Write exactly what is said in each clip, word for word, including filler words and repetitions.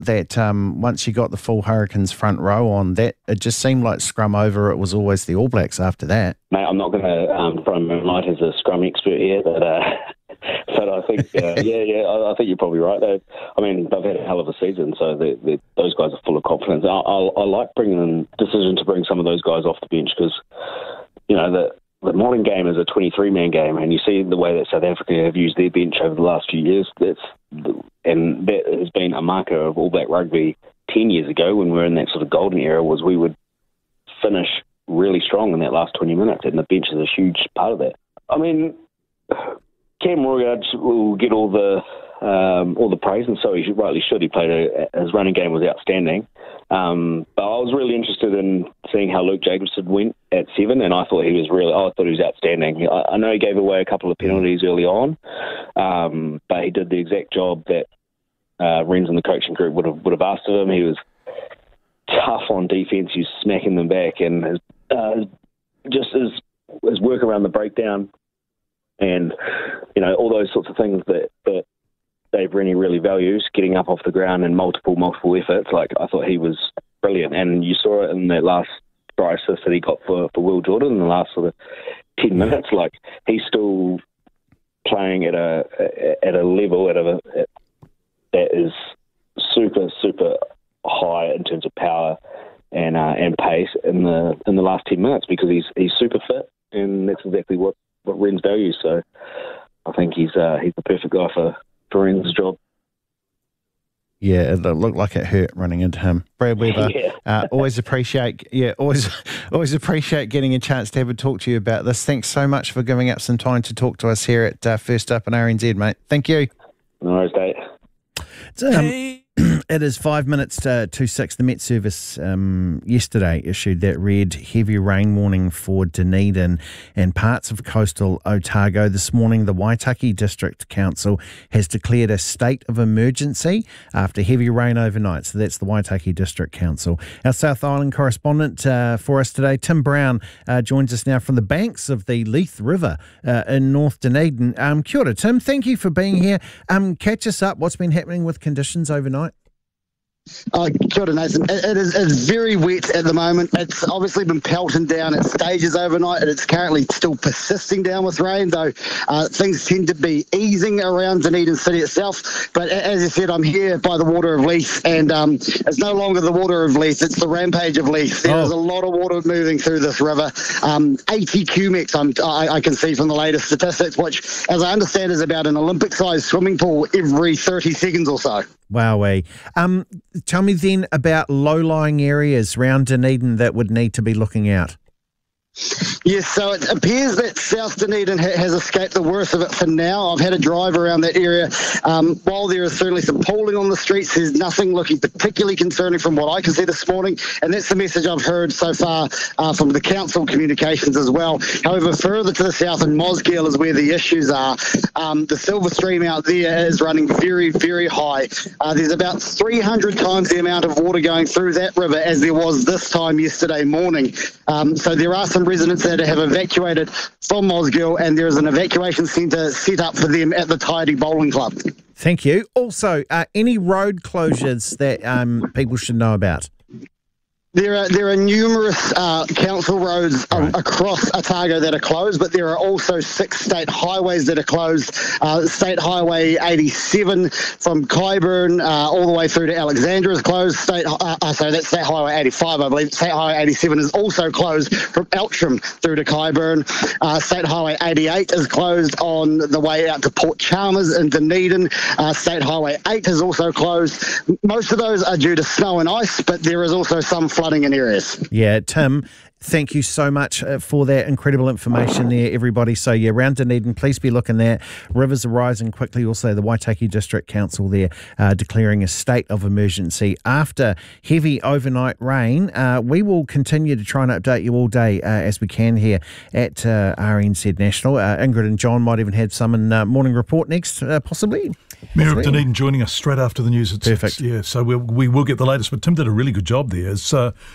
that um, once you got the full Hurricanes front row on, that it just seemed like scrum over, it was always the All Blacks after that. Mate, I'm not going to um, throw Moonlight as a scrum expert here, but uh, but I think, uh, yeah, yeah, I, I think you're probably right. They, I mean, they've had a hell of a season, so they, they, those guys are full of confidence. I, I, I like bringing in decision to bring some of those guys off the bench because, you know, the the morning game is a twenty-three man game, and you see the way that South Africa have used their bench over the last few years. That's and that has been a marker of All Black rugby ten years ago when we were in that sort of golden era, was we would finish really strong in that last twenty minutes, and the bench is a huge part of that. I mean, Cam Roigard will get all the um, all the praise, and so he should, rightly should. He played a, his running game was outstanding. Um, but I was really interested in seeing how Luke Jacobson went at seven, and I thought he was really. I thought he was outstanding. I, I know he gave away a couple of penalties early on, um, but he did the exact job that uh, Renz and the coaching group would have would have asked of him. He was tough on defence. He was smacking them back, and his, uh, just his his work around the breakdown, and you know all those sorts of things that that Dave Rennie really values, getting up off the ground in multiple, multiple efforts. Like, I thought he was brilliant. And you saw it in that last try assist that he got for, for Will Jordan in the last sort of ten minutes. Like, he's still playing at a at a level at a, at, that is super, super high in terms of power and uh, and pace in the in the last ten minutes because he's he's super fit, and that's exactly what, what Renz values. So I think he's uh, he's the perfect guy for Ren's job. Yeah, it looked like it hurt running into him. Brad Weber, yeah. uh, always appreciate, yeah, always, always appreciate getting a chance to have a talk to you about this. Thanks so much for giving up some time to talk to us here at uh, First Up in R N Z, mate. Thank you. No worries, Dave. Um, it is five minutes to, to six. The Met Service um, yesterday issued that red heavy rain warning for Dunedin and parts of coastal Otago. This morning, the Waitaki District Council has declared a state of emergency after heavy rain overnight. So that's the Waitaki District Council. Our South Island correspondent uh, for us today, Tim Brown, uh, joins us now from the banks of the Leith River uh, in North Dunedin. Um, kia ora, Tim. Thank you for being here. Um, catch us up. What's been happening with conditions overnight? Oh, kia ora, Nathan. It, it is it's very wet at the moment. It's obviously been pelting down at stages overnight, and it's currently still persisting down with rain, though uh, things tend to be easing around Dunedin City itself. But as you said, I'm here by the water of Leith, and um, it's no longer the water of Leith, it's the rampage of Leith. There oh. is a lot of water moving through this river. Um, eighty cubics, I'm, I, I can see from the latest statistics, which, as I understand, is about an Olympic-sized swimming pool every thirty seconds or so. Wowee. Um, tell me then about low-lying areas around Dunedin that would need to be looking out. Yes, so it appears that South Dunedin ha- has escaped the worst of it for now. I've had a drive around that area. Um, while there is certainly some pooling on the streets, there's nothing looking particularly concerning from what I can see this morning, and that's the message I've heard so far uh, from the council communications as well. However, further to the south in Mosgiel is where the issues are. Um, the Silver Stream out there is running very, very high. Uh, there's about three hundred times the amount of water going through that river as there was this time yesterday morning. Um, so there are some residents that have evacuated from Mosgiel, and there is an evacuation centre set up for them at the Tidy Bowling Club. Thank you. Also, uh, any road closures that um, people should know about? There are there are numerous uh, council roads right. a, across Otago that are closed, but there are also six state highways that are closed. Uh, State Highway eighty-seven from Kyburn uh, all the way through to Alexandra is closed. State uh, uh, sorry, that's State Highway eighty-five, I believe. State Highway eighty-seven is also closed from Eltram through to Kyburn. Uh, State Highway eighty-eight is closed on the way out to Port Chalmers in Dunedin. Uh, State Highway eight is also closed. Most of those are due to snow and ice, but there is also some flooding in areas. Yeah, Tim, thank you so much uh, for that incredible information there, everybody. So, yeah, around Dunedin, please be looking there. Rivers are rising quickly. Also, the Waitaki District Council there uh, declaring a state of emergency after heavy overnight rain. Uh, we will continue to try and update you all day uh, as we can here at uh, R N Z National. Uh, Ingrid and John might even have some in uh, Morning Report next, uh, possibly. Mayor of Dunedin joining us straight after the news at Perfect. six. Yeah, so we'll, we will get the latest. But Tim did a really good job there. As, uh,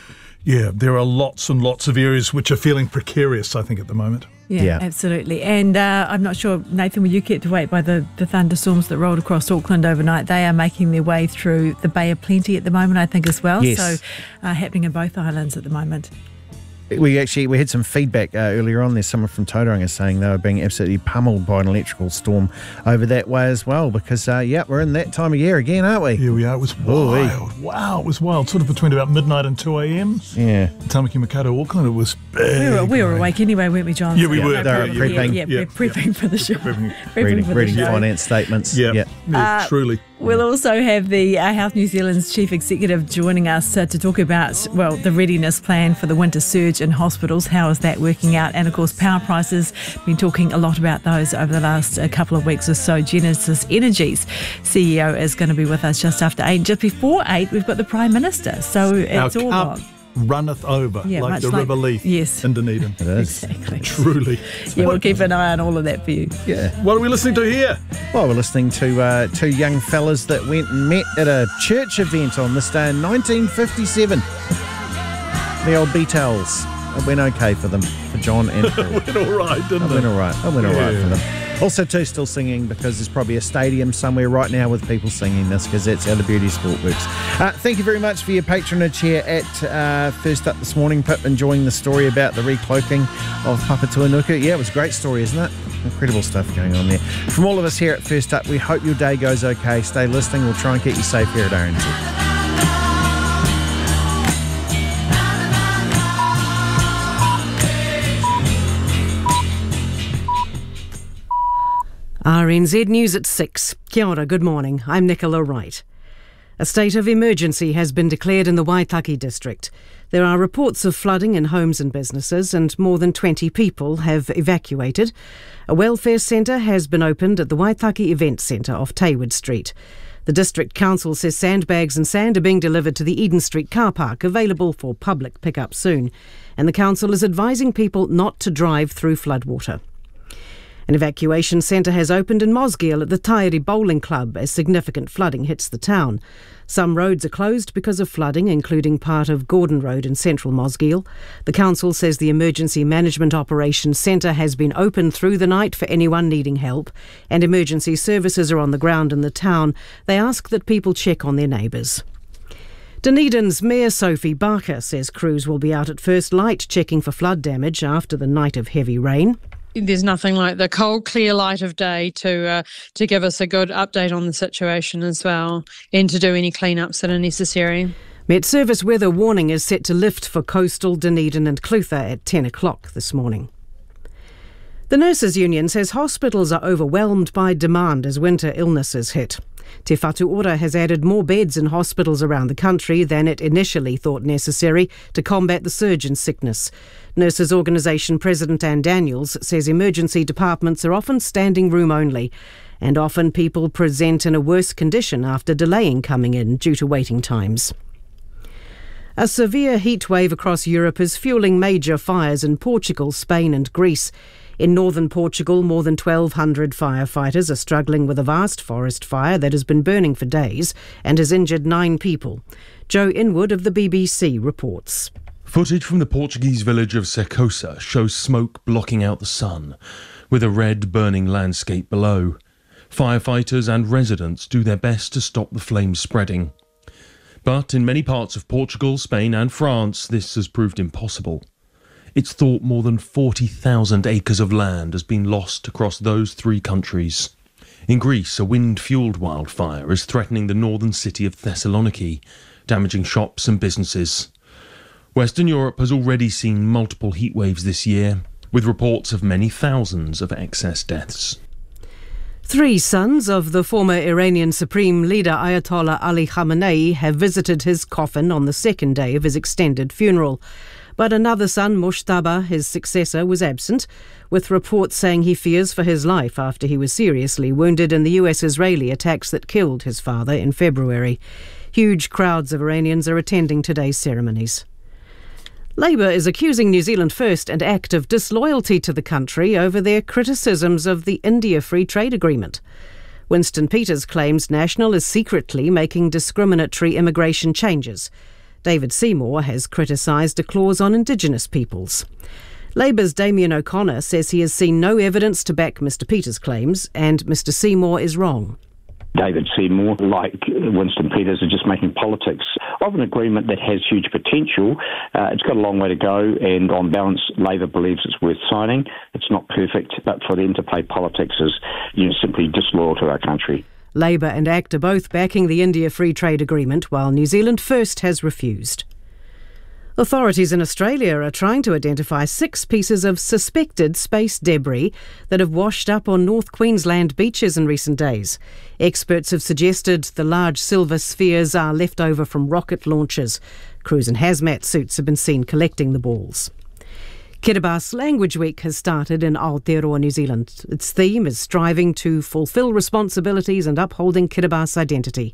Yeah, there are lots and lots of areas which are feeling precarious, I think, at the moment. Yeah, Yeah. absolutely. And uh, I'm not sure, Nathan, were you kept awake by the, the thunderstorms that rolled across Auckland overnight? They are making their way through the Bay of Plenty at the moment, I think, as well. Yes. So uh, happening in both islands at the moment. We actually we had some feedback uh, earlier on. There's someone from Tauranga saying they were being absolutely pummeled by an electrical storm over that way as well, because, uh, yeah, we're in that time of year again, aren't we? Here we are. It was Ooh-wee. wild. Wow, it was wild. Sort of between about midnight and two a.m. Yeah. Tamaki Makaurau, Auckland, it was big. We were, we were rain. awake anyway, weren't we, John? Yeah, we So were. no They were problem. prepping. Yeah, yeah, Yeah, we're prepping for the show. Prepping. Prepping Reading, for the reading show. finance statements. Yeah, yeah. yeah Uh, truly. We'll also have the uh, Health New Zealand's chief executive joining us uh, to talk about, well, the readiness plan for the winter surge in hospitals. How is that working out? And, of course, power prices. Been talking a lot about those over the last uh, couple of weeks or so. Genesis Energy's C E O is going to be with us just after eight. Just before eight, we've got the Prime Minister. So it's Our all cup on. runneth over Yeah, like much the like- River Leith yes. in Dunedin. It is. Exactly. Truly. Yeah, we'll keep an eye on all of that for you. Yeah. What are we listening to here? Well, we're listening to uh, two young fellas that went and met at a church event on this day in nineteen fifty-seven. The old Beatles. It went okay for them, for John and Paul. Went all right, didn't It it? went all right. It went all right Yeah. for them. Also, too, still singing because there's probably a stadium somewhere right now with people singing this, because that's how the beauty sport works. Uh, thank you very much for your patronage here at uh, First Up this morning. Pip, enjoying the story about the recloaking of Papatuanuku. Yeah, it was a great story, isn't it? Incredible stuff going on there. From all of us here at First Up, we hope your day goes okay. Stay listening. We'll try and keep you safe here at R N Z. R N Z News at six. Kia ora, good morning. I'm Nicola Wright. A state of emergency has been declared in the Waitaki district. There are reports of flooding in homes and businesses, and more than twenty people have evacuated. A welfare centre has been opened at the Waitaki Event Centre off Taywood Street. The District Council says sandbags and sand are being delivered to the Eden Street car park, available for public pickup soon. And the council is advising people not to drive through floodwater. An evacuation centre has opened in Mosgiel at the Tairi Bowling Club as significant flooding hits the town. Some roads are closed because of flooding, including part of Gordon Road in central Mosgiel. The council says the Emergency Management Operations Centre has been open through the night for anyone needing help, and emergency services are on the ground in the town. They ask that people check on their neighbours. Dunedin's Mayor Sophie Barker says crews will be out at first light checking for flood damage after the night of heavy rain. There's nothing like the cold, clear light of day to uh, to give us a good update on the situation as well, and to do any cleanups that are necessary. Met Service weather warning is set to lift for coastal Dunedin and Clutha at ten o'clock this morning. The Nurses Union says hospitals are overwhelmed by demand as winter illnesses hit. Te Whatu Ora has added more beds in hospitals around the country than it initially thought necessary to combat the surge in sickness. Nurses Organisation President Anne Daniels says emergency departments are often standing room only, and often people present in a worse condition after delaying coming in due to waiting times. A severe heat wave across Europe is fuelling major fires in Portugal, Spain and Greece. In northern Portugal, more than twelve hundred firefighters are struggling with a vast forest fire that has been burning for days and has injured nine people. Joe Inwood of the B B C reports. Footage from the Portuguese village of Secosa shows smoke blocking out the sun, with a red burning landscape below. Firefighters and residents do their best to stop the flames spreading. But in many parts of Portugal, Spain and France, this has proved impossible. It's thought more than forty thousand acres of land has been lost across those three countries. In Greece, a wind-fuelled wildfire is threatening the northern city of Thessaloniki, damaging shops and businesses. Western Europe has already seen multiple heatwaves this year, with reports of many thousands of excess deaths. Three sons of the former Iranian Supreme Leader Ayatollah Ali Khamenei have visited his coffin on the second day of his extended funeral. But another son, Moshtaba, his successor, was absent, with reports saying he fears for his life after he was seriously wounded in the U S-Israeli attacks that killed his father in February. Huge crowds of Iranians are attending today's ceremonies. Labour is accusing New Zealand First an act of disloyalty to the country over their criticisms of the India Free Trade Agreement. Winston Peters claims National is secretly making discriminatory immigration changes. David Seymour has criticised a clause on Indigenous peoples. Labour's Damien O'Connor says he has seen no evidence to back Mr Peters' claims and Mr Seymour is wrong. David Seymour, like Winston Peters, are just making politics of an agreement that has huge potential. Uh, it's got a long way to go, and on balance, Labor believes it's worth signing. It's not perfect, but for them to play politics is, you know, simply disloyal to our country. Labor and ACT are both backing the India Free Trade Agreement, while New Zealand First has refused. Authorities in Australia are trying to identify six pieces of suspected space debris that have washed up on North Queensland beaches in recent days. Experts have suggested the large silver spheres are left over from rocket launches. Crews in hazmat suits have been seen collecting the balls. Kiribati Language Week has started in Aotearoa, New Zealand. Its theme is striving to fulfil responsibilities and upholding Kiribati identity.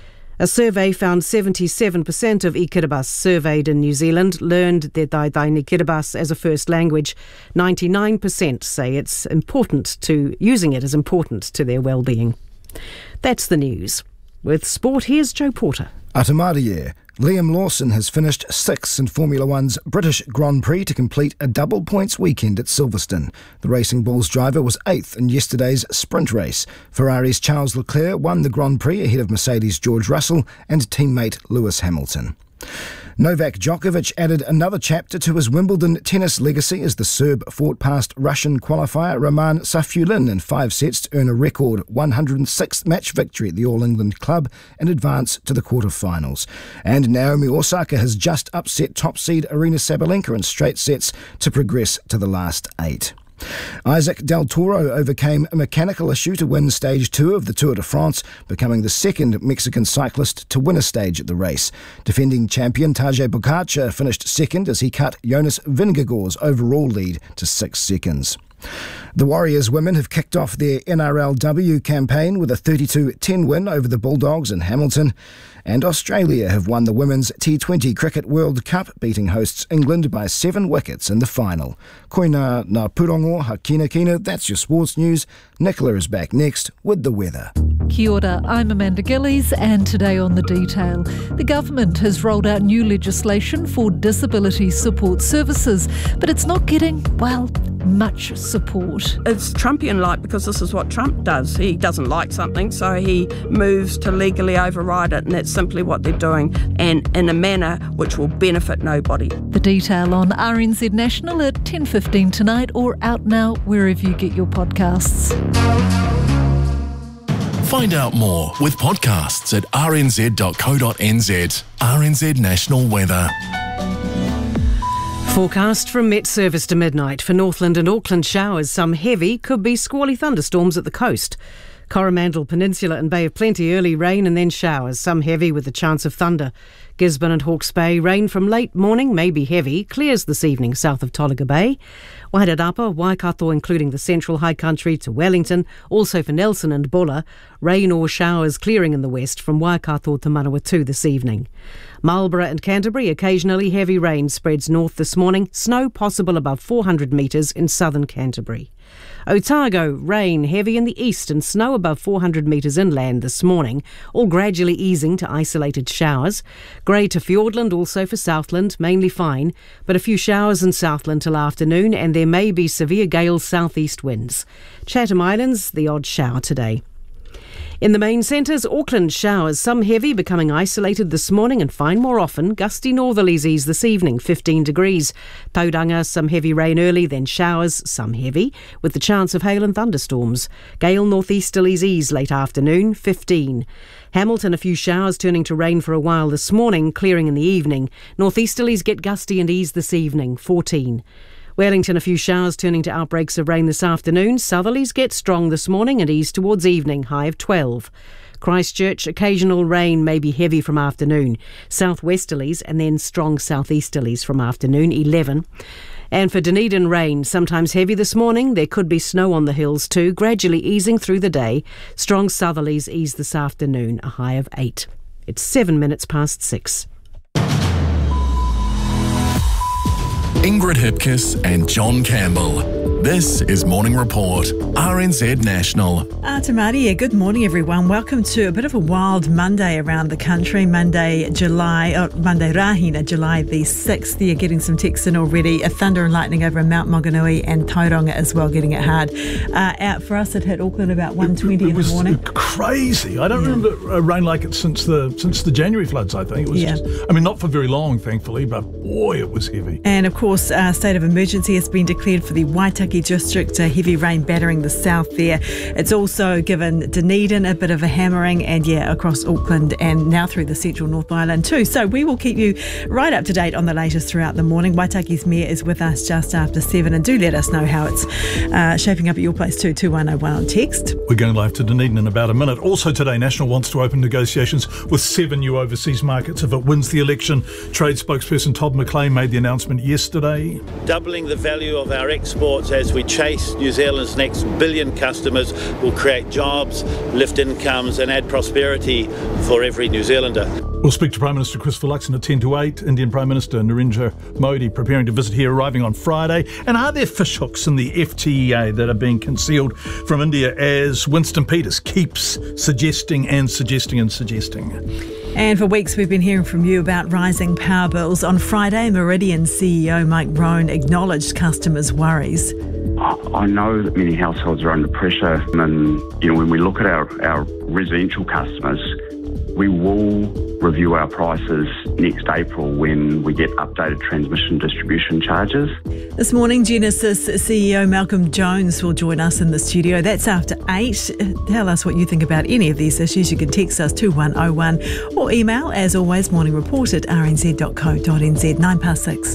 A survey found seventy-seven percent of i-Kiribati surveyed in New Zealand learned Te Taitaini Kiribati as a first language. ninety-nine percent say it's important to using it is important to their well-being. That's the news. With sport, here's Joe Porter. Atamarie. Liam Lawson has finished sixth in Formula One's British Grand Prix to complete a double points weekend at Silverstone. The Racing Bulls driver was eighth in yesterday's sprint race. Ferrari's Charles Leclerc won the Grand Prix ahead of Mercedes' George Russell and teammate Lewis Hamilton. Novak Djokovic added another chapter to his Wimbledon tennis legacy as the Serb fought past Russian qualifier Roman Safiullin in five sets to earn a record one hundred sixth match victory at the All England Club and advance to the quarter-finals. And Naomi Osaka has just upset top seed Aryna Sabalenka in straight sets to progress to the last eight. Isaac Del Toro overcame a mechanical issue to win stage two of the Tour de France, becoming the second Mexican cyclist to win a stage at the race. Defending champion Tadej Pogačar finished second as he cut Jonas Vingegaard's overall lead to six seconds. The Warriors women have kicked off their N R L W campaign with a thirty-two ten win over the Bulldogs in Hamilton. And Australia have won the Women's T twenty Cricket World Cup, beating hosts England by seven wickets in the final. Koina na purongo hakina kina, that's your sports news. Nicola is back next with the weather. Kia ora, I'm Amanda Gillies, and today on The Detail, the government has rolled out new legislation for disability support services, but it's not getting, well, much support. It's Trumpian-like because this is what Trump does. He doesn't like something, so he moves to legally override it, and that's simply what they're doing, and in a manner which will benefit nobody. The Detail on R N Z National at ten fifteen tonight, or out now wherever you get your podcasts. Find out more with podcasts at r n z dot co dot n z. R N Z National Weather. Forecast from Met Service to midnight for Northland and Auckland showers. Some heavy, could be squally thunderstorms at the coast. Coromandel Peninsula and Bay of Plenty, early rain and then showers, some heavy with a chance of thunder. Gisborne and Hawke's Bay, rain from late morning, maybe heavy, clears this evening south of Tolaga Bay. Wairarapa, Waikato including the central high country to Wellington, also for Nelson and Bulla, rain or showers clearing in the west from Waikato to Manawatu this evening. Marlborough and Canterbury, occasionally heavy rain spreads north this morning, snow possible above four hundred metres in southern Canterbury. Otago, rain heavy in the east and snow above four hundred metres inland this morning, all gradually easing to isolated showers. Grey to Fiordland, also for Southland, mainly fine, but a few showers in Southland till afternoon, and there may be severe gale southeast winds. Chatham Islands, the odd shower today. In the main centres, Auckland showers, some heavy, becoming isolated this morning and fine more often. Gusty northerlies ease this evening, fifteen degrees. Tauranga, some heavy rain early, then showers, some heavy, with the chance of hail and thunderstorms. Gale northeasterlies ease late afternoon, fifteen. Hamilton, a few showers turning to rain for a while this morning, clearing in the evening. Northeasterlies get gusty and ease this evening, fourteen. Wellington, a few showers turning to outbreaks of rain this afternoon. Southerlies get strong this morning and ease towards evening, high of twelve. Christchurch, occasional rain may be heavy from afternoon. Southwesterlies and then strong southeasterlies from afternoon, eleven. And for Dunedin, rain, sometimes heavy this morning. There could be snow on the hills too, gradually easing through the day. Strong southerlies ease this afternoon, a high of eight. It's seven minutes past six. Ingrid Hipkiss and John Campbell. This is Morning Report, R N Z National. Uh, Tamari, good morning, everyone. Welcome to a bit of a wild Monday around the country. Monday, July, oh, Monday Rahina, July the sixth. You're getting some texts in already. A thunder and lightning over Mount Moganui and Tauranga as well, getting it hard. Uh, out for us, it hit Auckland about one twenty in the morning. It was crazy. I don't yeah. remember a rain like it since the since the January floods, I think. It was yeah. just, I mean, not for very long, thankfully, but boy, it was heavy. And of course, uh, state of emergency has been declared for the Waitaki district, uh, heavy rain battering the south there. It's also given Dunedin a bit of a hammering, and yeah, across Auckland and now through the central North Island too. So we will keep you right up to date on the latest throughout the morning. Waitaki's Mayor is with us just after seven, and do let us know how it's uh, shaping up at your place too, two one oh one on text. We're going live to Dunedin in about a minute. Also today, National wants to open negotiations with seven new overseas markets if it wins the election. Trade spokesperson Todd McLean made the announcement yesterday. Doubling the value of our exports as we chase New Zealand's next billion customers will create jobs, lift incomes and add prosperity for every New Zealander. We'll speak to Prime Minister Christopher Luxon at ten to eight. Indian Prime Minister Narendra Modi preparing to visit here, arriving on Friday. And are there fishhooks in the F T E A that are being concealed from India as Winston Peters keeps suggesting and suggesting and suggesting? And for weeks we've been hearing from you about rising power bills. On Friday, Meridian C E O Mike Roan acknowledged customers' worries. I know that many households are under pressure, and you know when we look at our, our residential customers, we will review our prices next April when we get updated transmission distribution charges. This morning, Genesis C E O Malcolm Jones will join us in the studio. That's after eight. Tell us what you think about any of these issues. You can text us two one oh one or email, as always, morning report at r n z dot co dot n z. Nine past six.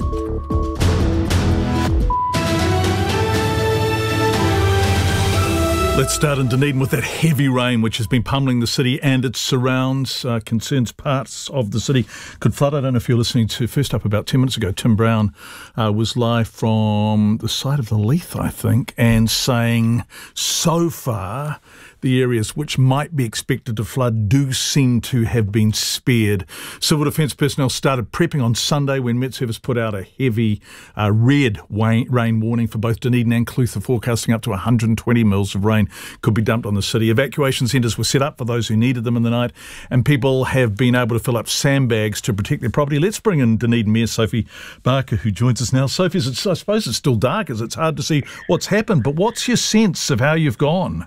Let's start in Dunedin with that heavy rain which has been pummeling the city and its surrounds. Uh, concerns parts of the city could flood. I don't know if you're listening to, first up about ten minutes ago, Tim Brown uh, was live from the side of the Leith, I think, and saying so far the areas which might be expected to flood do seem to have been spared. Civil Defence personnel started prepping on Sunday when Met Service put out a heavy uh, red rain warning for both Dunedin and Clutha, forecasting up to one hundred twenty mils of rain could be dumped on the city. Evacuation centres were set up for those who needed them in the night, and people have been able to fill up sandbags to protect their property. Let's bring in Dunedin Mayor Sophie Barker, who joins us now. Sophie, I suppose it's still dark as it's hard to see what's happened, but what's your sense of how you've gone?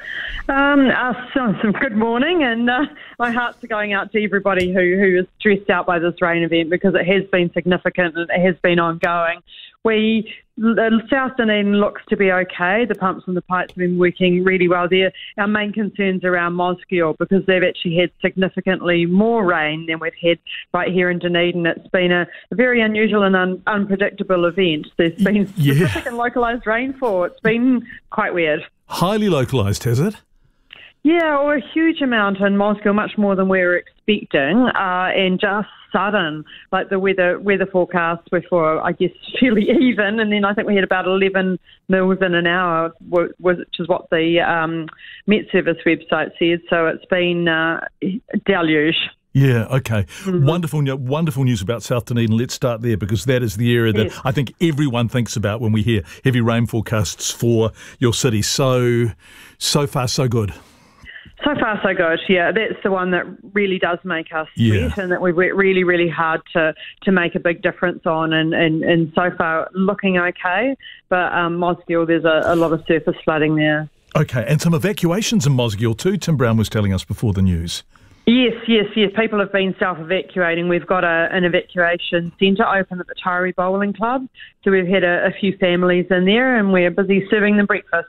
Um, uh, so, so good morning, and uh, my hearts are going out to everybody who, who is stressed out by this rain event, because it has been significant and it has been ongoing. We, South Dunedin looks to be okay. The pumps and the pipes have been working really well there. Our main concerns around Mosgiel, because they've actually had significantly more rain than we've had right here in Dunedin. It's been a, a very unusual and un, unpredictable event. There's been yeah. specific and localised rainfall. It's been quite weird. Highly localised, has it? Yeah, or a huge amount in Mosgiel, much more than we were expecting, uh, and just sudden. Like the weather weather forecasts were for, I guess, fairly even, and then I think we had about eleven mils in an hour, which is what the um, Met Service website said. So it's been uh, a deluge. Yeah, okay. Mm-hmm. Wonderful wonderful news about South Dunedin. Let's start there, because that is the area that yes. I think everyone thinks about when we hear heavy rain forecasts for your city. So, so far, so good. So far, so good. Yeah, that's the one that really does make us sweat, yeah. and that we've worked really, really hard to, to make a big difference on. And, and, and so far, looking okay. But um, Mosgiel, there's a, a lot of surface flooding there. Okay, and some evacuations in Mosgiel too. Tim Brown was telling us before the news. Yes, yes, yes. People have been self-evacuating. We've got a, an evacuation centre open at the Taieri Bowling Club. So we've had a, a few families in there, and we're busy serving them breakfast.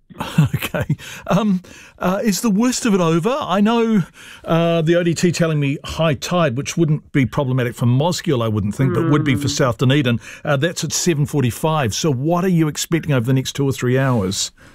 Okay. Um, uh, is the worst of it over? I know uh, the O D T telling me high tide, which wouldn't be problematic for Mosgiel, I wouldn't think, mm. but would be for South Dunedin. Uh, that's at seven forty-five. So what are you expecting over the next two or three hours?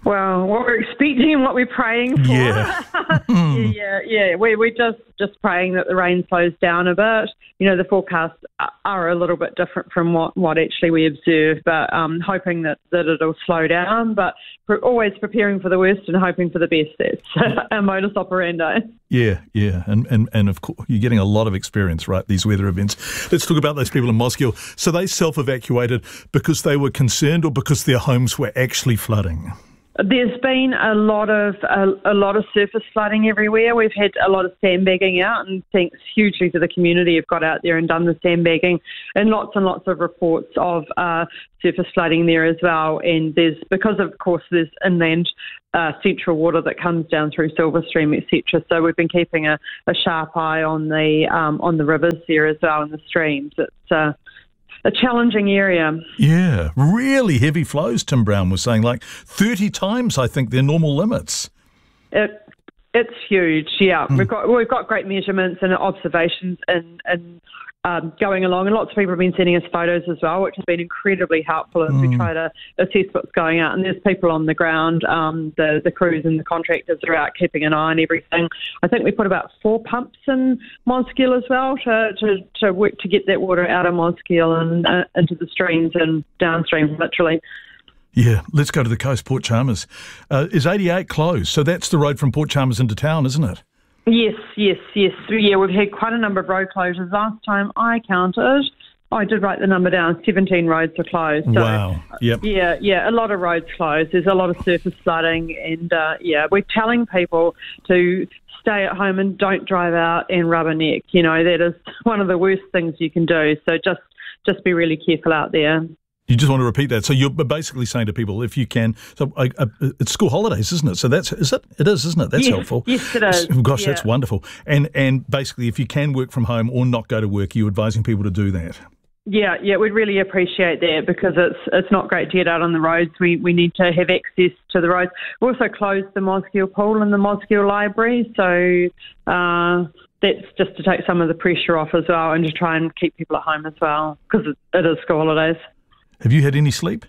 Well, what we're expecting and what we're praying for. Yeah. yeah, yeah. We, we're just, just praying that the rain slows down a bit. You know, the forecasts are a little bit different from what, what actually we observe, but um, hoping that, that it'll slow down, but we're always preparing for the worst and hoping for the best. That's our modus operandi. Yeah, yeah. And, and, and of course, you're getting a lot of experience, right, these weather events. Let's talk about those people in Mosgiel. So they self-evacuated because they were concerned or because their homes were actually flooding? There's been a lot of a, a lot of surface flooding everywhere. We've had a lot of sandbagging out, and thanks hugely to the community who've got out there and done the sandbagging, and lots and lots of reports of uh, surface flooding there as well. And there's, because of course there's inland uh, central water that comes down through Silverstream, et cetera. So we've been keeping a, a sharp eye on the um, on the rivers there as well, and the streams. It's uh, a challenging area. Yeah, really heavy flows, Tim Brown was saying, like thirty times, I think, their normal limits. It, it's huge, yeah. Mm. We've got we've got great measurements and observations and, and um, going along, and lots of people have been sending us photos as well, which has been incredibly helpful as mm. we try to assess what's going on. And there's people on the ground, um, the, the crews and the contractors are out keeping an eye on everything. I think we put about four pumps in Mosgiel as well to, to, to work to get that water out of Mosgiel and uh, into the streams and downstream, literally. Yeah, let's go to the coast, Port Chalmers. Uh, is eighty-eight closed? So that's the road from Port Chalmers into town, isn't it? Yes, yes, yes. Yeah, we've had quite a number of road closures. Last time I counted, oh, I did write the number down, seventeen roads are closed. So, wow. Yep. Yeah, yeah, a lot of roads closed. There's a lot of surface flooding, and uh, yeah, we're telling people to stay at home and don't drive out and rubberneck. You know, that is one of the worst things you can do. So just, just be really careful out there. You just want to repeat that. So you're basically saying to people, if you can, so uh, uh, it's school holidays, isn't it? So that's, is it? It is, isn't it? That's yes, helpful. Yes, it is. Gosh, yeah. That's wonderful. And and basically, if you can work from home or not go to work, you're advising people to do that. Yeah, yeah, we'd really appreciate that, because it's it's not great to get out on the roads. We we need to have access to the roads. We also closed the Mosgiel pool and the Mosgiel library, so uh, that's just to take some of the pressure off as well, and to try and keep people at home as well, because it, it is school holidays. Have you had any sleep?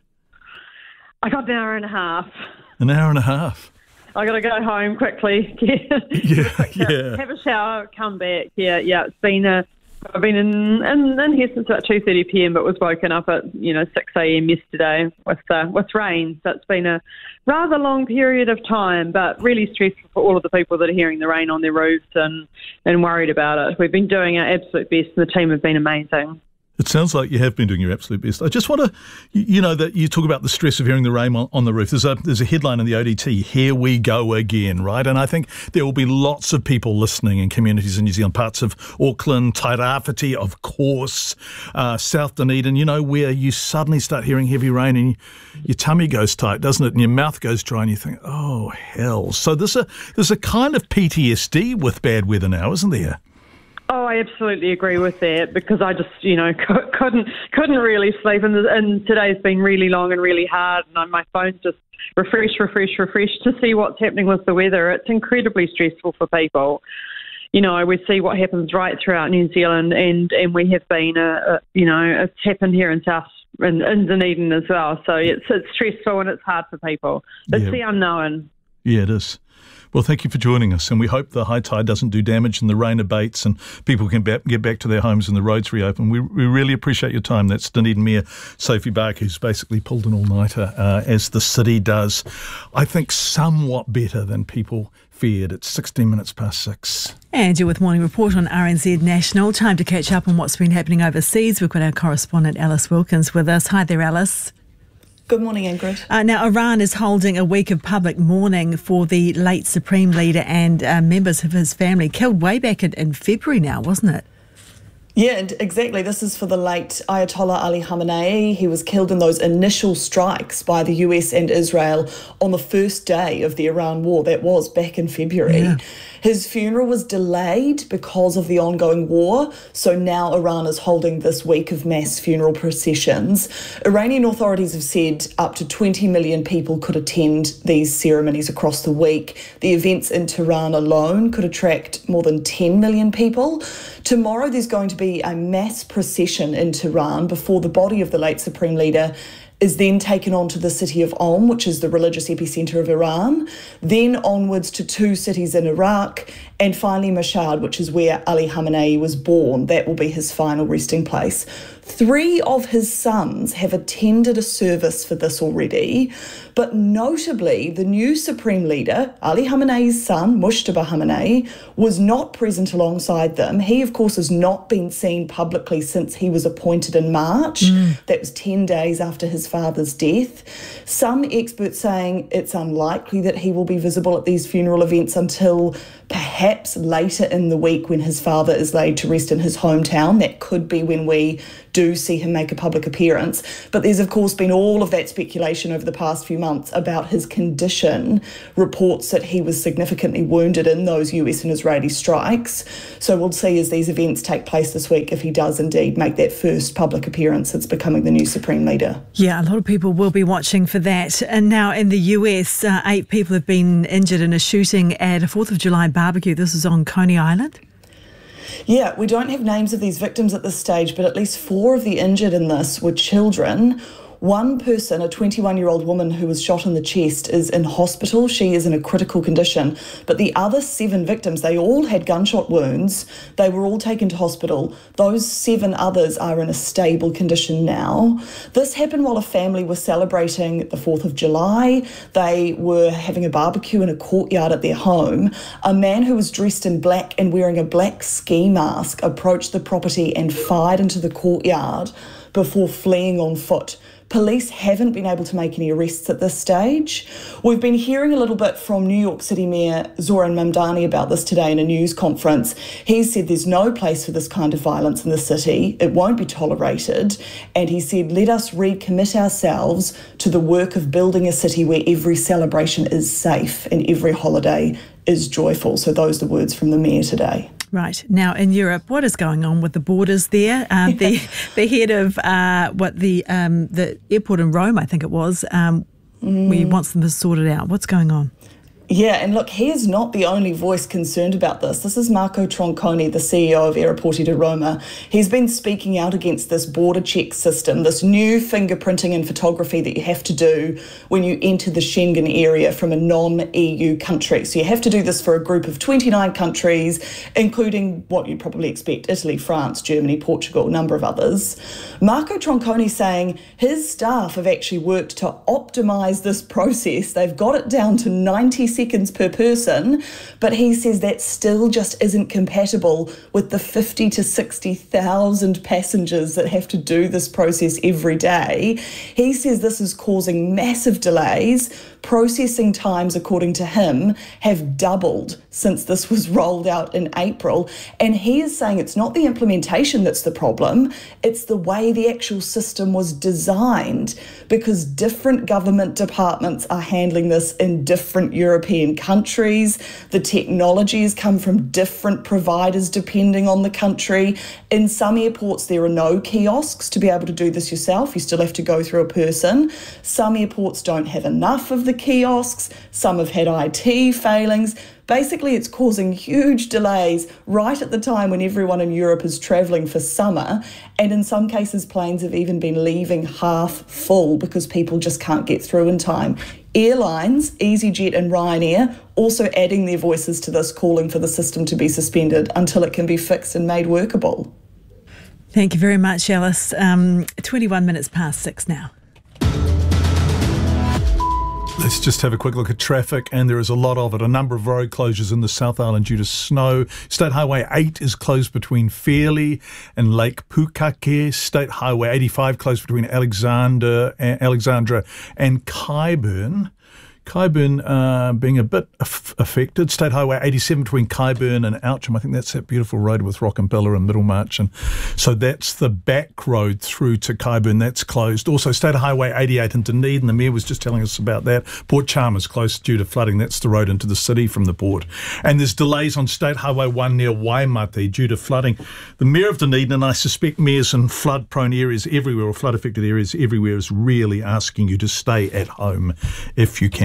I got an hour and a half. An hour and a half? I got to go home quickly. yeah, yeah. Have a shower, come back. Yeah, yeah. It's been a. I've been in, in, in here since about two thirty p.m, but was woken up at, you know, six a.m. yesterday with uh, with rain. So it's been a rather long period of time, but really stressful for all of the people that are hearing the rain on their roofs and, and worried about it. We've been doing our absolute best, and the team have been amazing. It sounds like you have been doing your absolute best. I just want to, you know, that you talk about the stress of hearing the rain on, on the roof. There's a there's a headline in the O D T, here we go again, right? And I think there will be lots of people listening in communities in New Zealand, parts of Auckland, Tairāwhiti, of course, uh, South Dunedin, you know, where you suddenly start hearing heavy rain and your tummy goes tight, doesn't it? And your mouth goes dry and you think, oh, hell. So there's a, there's a kind of P T S D with bad weather now, isn't there? Oh, I absolutely agree with that, because I just, you know, couldn't couldn't really sleep, and, and today's been really long and really hard, and my phone's just refresh, refresh, refresh to see what's happening with the weather. It's incredibly stressful for people. You know, we see what happens right throughout New Zealand, and, and we have been, uh, uh, you know, it's happened here in South in, in Dunedin as well. So it's it's stressful and it's hard for people. It's yeah. the unknown. Yeah, it is. Well, thank you for joining us, and we hope the high tide doesn't do damage and the rain abates and people can ba- get back to their homes and the roads reopen. We, we really appreciate your time. That's Dunedin Mayor Sophie Barker, who's basically pulled an all-nighter, uh, as the city does. I think somewhat better than people feared. It's sixteen minutes past six. And you're with Morning Report on R N Z National. Time to catch up on what's been happening overseas. We've got our correspondent Alice Wilkins with us. Hi there, Alice. Good morning, Ingrid. Uh, now, Iran is holding a week of public mourning for the late Supreme Leader and uh, members of his family, killed way back in, in February now, wasn't it? Yeah, exactly. This is for the late Ayatollah Ali Khamenei. He was killed in those initial strikes by the U S and Israel on the first day of the Iran war. That was back in February. Yeah. His funeral was delayed because of the ongoing war, so now Iran is holding this week of mass funeral processions. Iranian authorities have said up to twenty million people could attend these ceremonies across the week. The events in Tehran alone could attract more than ten million people. Tomorrow there's going to be a mass procession in Tehran before the body of the late Supreme Leader is then taken on to the city of Om, which is the religious epicentre of Iran, then onwards to two cities in Iraq, and finally Mashhad, which is where Ali Khamenei was born. That will be his final resting place. Three of his sons have attended a service for this already, but notably the new Supreme Leader, Ali Khamenei's son, Mujtaba Khamenei, was not present alongside them. He, of course, has not been seen publicly since he was appointed in March. Mm. That was ten days after his father's death. Some experts saying it's unlikely that he will be visible at these funeral events until perhaps later in the week when his father is laid to rest in his hometown. That could be when we do see him make a public appearance. But there's, of course, been all of that speculation over the past few months about his condition, reports that he was significantly wounded in those U S and Israeli strikes. So we'll see as these events take place this week if he does indeed make that first public appearance since becoming the new Supreme Leader. Yeah, a lot of people will be watching for that. And now in the U S, uh, eight people have been injured in a shooting at a fourth of July barbecue. This is on Coney Island. Yeah, we don't have names of these victims at this stage, but at least four of the injured in this were children. One person, a twenty-one-year-old woman who was shot in the chest, is in hospital. She is in a critical condition. But the other seven victims, they all had gunshot wounds. They were all taken to hospital. Those seven others are in a stable condition now. This happened while a family was celebrating the fourth of July. They were having a barbecue in a courtyard at their home. A man who was dressed in black and wearing a black ski mask approached the property and fired into the courtyard before fleeing on foot. Police haven't been able to make any arrests at this stage. We've been hearing a little bit from New York City Mayor Zoran Mamdani about this today in a news conference. He said there's no place for this kind of violence in the city. It won't be tolerated. And he said, let us recommit ourselves to the work of building a city where every celebration is safe and every holiday is joyful. So those are the words from the mayor today. Right. Now, in Europe, what is going on with the borders there? Uh, the the head of uh, what the um, the airport in Rome, I think it was, um, mm. he wants them to sort it out. What's going on? Yeah, and look, he is not the only voice concerned about this. This is Marco Tronconi, the C E O of Aeroporti di Roma. He's been speaking out against this border check system, this new fingerprinting and photography that you have to do when you enter the Schengen area from a non-E U country. So you have to do this for a group of twenty-nine countries, including what you'd probably expect, Italy, France, Germany, Portugal, a number of others. Marco Tronconi saying his staff have actually worked to optimise this process. They've got it down to ninety seconds per person, but he says that still just isn't compatible with the fifty to sixty thousand passengers that have to do this process every day. He says this is causing massive delays. Processing times, according to him, have doubled since this was rolled out in April. And he is saying it's not the implementation that's the problem, it's the way the actual system was designed, because different government departments are handling this in different European countries. The technologies come from different providers depending on the country. In some airports, there are no kiosks to be able to do this yourself. You still have to go through a person. Some airports don't have enough of the kiosks. Some have had I T failings. Basically, it's causing huge delays right at the time when everyone in Europe is travelling for summer. And in some cases, planes have even been leaving half full because people just can't get through in time. Airlines, EasyJet and Ryanair, also adding their voices to this, calling for the system to be suspended until it can be fixed and made workable. Thank you very much, Alice. Um, twenty-one minutes past six now. Let's just have a quick look at traffic, and there is a lot of it. A number of road closures in the South Island due to snow. State Highway eight is closed between Fairlie and Lake Pukake. State Highway eighty-five closed between Alexander, Alexandra and Kyburn. Kyburn uh, being a bit aff- affected. State Highway eighty-seven between Kyburn and Outram. I think that's that beautiful road with Rockenbilla and Middlemarch. And so that's the back road through to Kyburn. That's closed. Also, State Highway eighty-eight in Dunedin. The Mayor was just telling us about that. Port Chalmers closed due to flooding. That's the road into the city from the port. And there's delays on State Highway one near Waimate due to flooding. The Mayor of Dunedin, and I suspect mayors in flood-prone areas everywhere or flood-affected areas everywhere, is really asking you to stay at home if you can.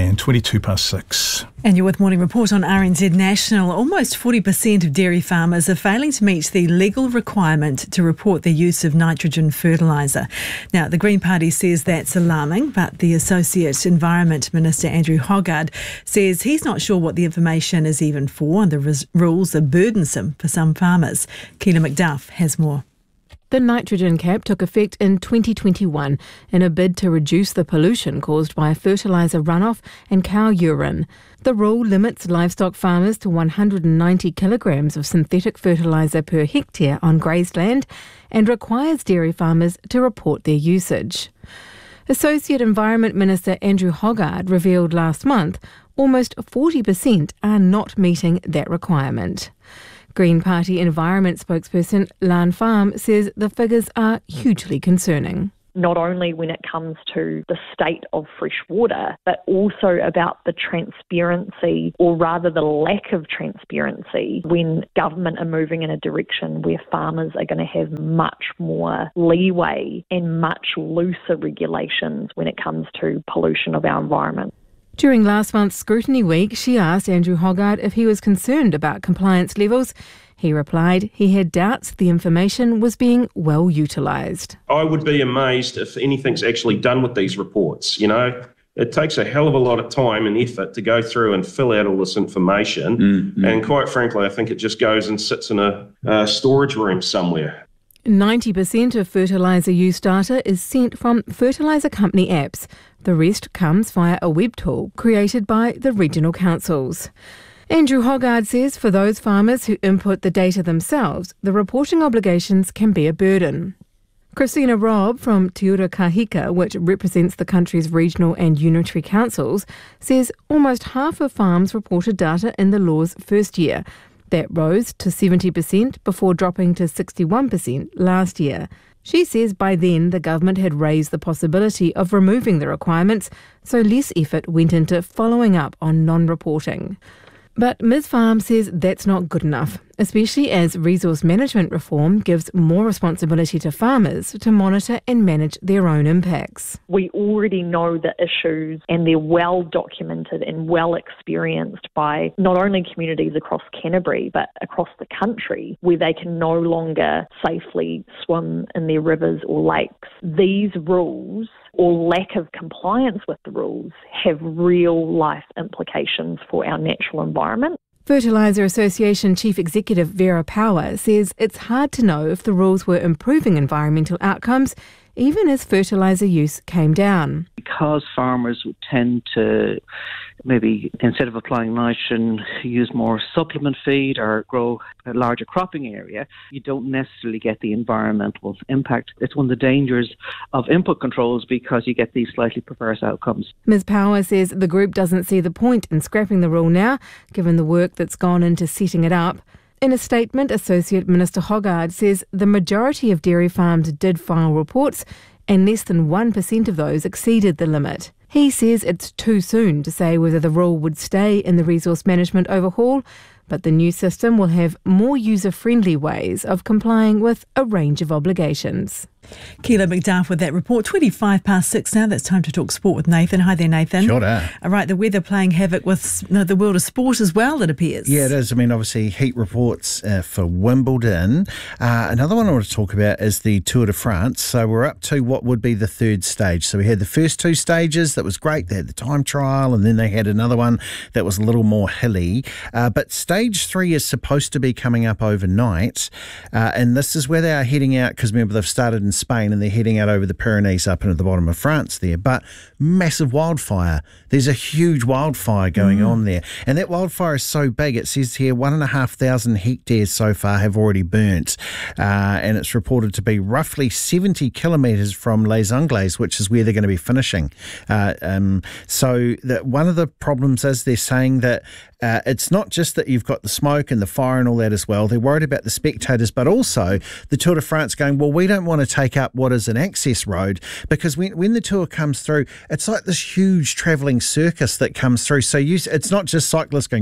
And twenty-two past six. And you're with Morning Report on R N Z National. Almost forty percent of dairy farmers are failing to meet the legal requirement to report their use of nitrogen fertiliser. Now, the Green Party says that's alarming, but the Associate Environment Minister, Andrew Hoggard, says he's not sure what the information is even for, and the res- rules are burdensome for some farmers. Keela McDuff has more. The nitrogen cap took effect in twenty twenty-one in a bid to reduce the pollution caused by fertiliser runoff and cow urine. The rule limits livestock farmers to one hundred ninety kilograms of synthetic fertiliser per hectare on grazed land and requires dairy farmers to report their usage. Associate Environment Minister Andrew Hoggard revealed last month almost forty percent are not meeting that requirement. Green Party Environment spokesperson Lan Farm says the figures are hugely concerning. Not only when it comes to the state of fresh water, but also about the transparency, or rather the lack of transparency, when government are moving in a direction where farmers are going to have much more leeway and much looser regulations when it comes to pollution of our environment. During last month's Scrutiny Week, she asked Andrew Hoggard if he was concerned about compliance levels. He replied he had doubts the information was being well utilised. I would be amazed if anything's actually done with these reports. You know, it takes a hell of a lot of time and effort to go through and fill out all this information. Mm-hmm. And quite frankly, I think it just goes and sits in a, a storage room somewhere. ninety percent of fertiliser use data is sent from fertiliser company apps. The rest comes via a web tool created by the regional councils. Andrew Hoggard says for those farmers who input the data themselves, the reporting obligations can be a burden. Christina Robb from Te Ura Kahika, which represents the country's regional and unitary councils, says almost half of farms reported data in the law's first year. That rose to seventy percent before dropping to sixty-one percent last year. She says by then the government had raised the possibility of removing the requirements, so less effort went into following up on non-reporting. But Miz Farm says that's not good enough, especially as resource management reform gives more responsibility to farmers to monitor and manage their own impacts. We already know the issues, and they're well documented and well experienced by not only communities across Canterbury but across the country, where they can no longer safely swim in their rivers or lakes. These rules, or lack of compliance with the rules, have real life implications for our natural environment. Fertiliser Association Chief Executive Vera Power says it's hard to know if the rules were improving environmental outcomes, even as fertiliser use came down. Because farmers would tend to maybe, instead of applying nitrogen, use more supplement feed or grow a larger cropping area, you don't necessarily get the environmental impact. It's one of the dangers of input controls because you get these slightly perverse outcomes. Miz Power says the group doesn't see the point in scrapping the rule now, given the work that's gone into setting it up. In a statement, Associate Minister Hoggard says the majority of dairy farms did file reports and less than one percent of those exceeded the limit. He says it's too soon to say whether the rule would stay in the resource management overhaul, but the new system will have more user-friendly ways of complying with a range of obligations. Keela McDuff with that report. twenty-five past six now. That's time to talk sport with Nathan. Hi there, Nathan. Sure do. All right, the weather playing havoc with no, the world of sport as well, it appears. Yeah, it is. I mean, obviously, heat reports uh, for Wimbledon. Uh, another one I want to talk about is the Tour de France. So we're up to what would be the third stage. So we had the first two stages. That was great. They had the time trial, and then they had another one that was a little more hilly. Uh, but stage three is supposed to be coming up overnight. Uh, and this is where they are heading out, because remember, they've started in Spain and they're heading out over the Pyrenees up into the bottom of France there. But massive wildfire. There's a huge wildfire going mm. on there. And that wildfire is so big, it says here one and a half thousand hectares so far have already burnt. Uh, and it's reported to be roughly seventy kilometres from Les Angles, which is where they're going to be finishing. Uh, um, so that one of the problems is they're saying that uh, it's not just that you've got the smoke and the fire and all that as well. They're worried about the spectators, but also the Tour de France going, well, we don't want to take up what is an access road, because when, when the Tour comes through, it's like this huge travelling circus that comes through. So you, it's not just cyclists going vroom,